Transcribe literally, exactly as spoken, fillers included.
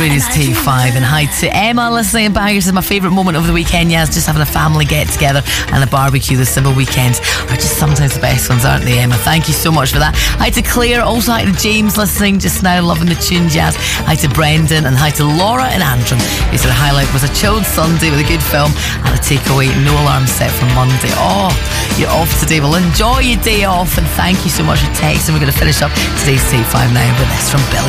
Radio's Take five. And hi to Emma listening in Bangers. Is my favourite moment of the weekend. Yes, just having a family get together and a barbecue. The civil weekends are just sometimes the best ones, aren't they, Emma? Thank you so much for that. Hi to Claire. Also hi to James listening just now, loving the tune, Jazz. Hi to Brendan, and hi to Laura and Andrew, who said a highlight was a chilled Sunday with a good film and a takeaway. No alarm set for Monday. Oh, you're off today. Well, enjoy your day off, and thank you so much for texting. We're going to finish up today's Take five now with this from Billy